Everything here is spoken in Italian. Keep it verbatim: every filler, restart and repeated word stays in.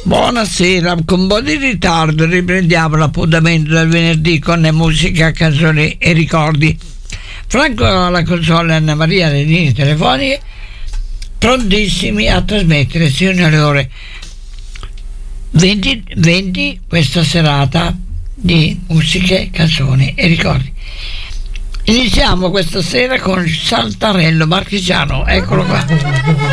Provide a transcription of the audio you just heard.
Buonasera, con un po' di ritardo riprendiamo l'appuntamento del venerdì con le musiche, canzoni e ricordi. Franco alla console, Anna Maria alle linee telefoniche, prontissimi a trasmettere sino alle ore venti, venti questa serata di musiche, canzoni e ricordi. Iniziamo questa sera con Saltarello Marchigiano, eccolo qua.